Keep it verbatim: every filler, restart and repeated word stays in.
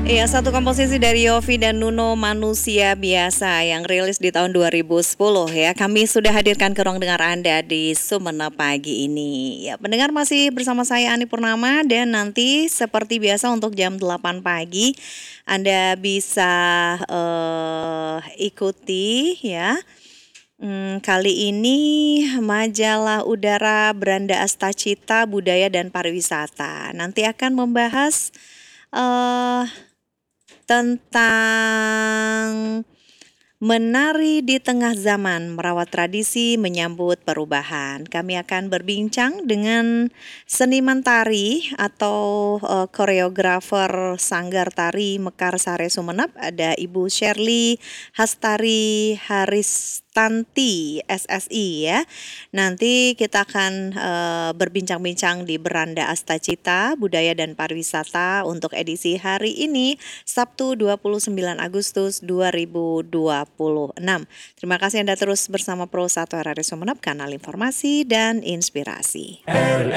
Iya, satu komposisi dari Yovie dan Nuno, Manusia Biasa, yang rilis di tahun dua ribu sepuluh ya. Kami sudah hadirkan ke ruang dengar Anda di Sumenep pagi ini. Ya, pendengar masih bersama saya Ani Purnama, dan nanti seperti biasa untuk jam delapan pagi Anda bisa eh, ikuti ya. Hmm, kali ini majalah udara Branda Astacita Budaya dan Pariwisata nanti akan membahas eh tentang menari di tengah zaman, merawat tradisi, menyambut perubahan. Kami akan berbincang dengan seniman tari atau eh, koreografer Sanggar Tari Mekarsari Sumenep, ada Ibu Shirley Hastari Haristanti S S I ya. Nanti kita akan eh, berbincang-bincang di Beranda Astacita Budaya dan Pariwisata untuk edisi hari ini, Sabtu dua puluh sembilan Agustus dua ribu dua puluh enam. Terima kasih Anda terus bersama Pro satu R R I Sumenep, kanal informasi dan inspirasi.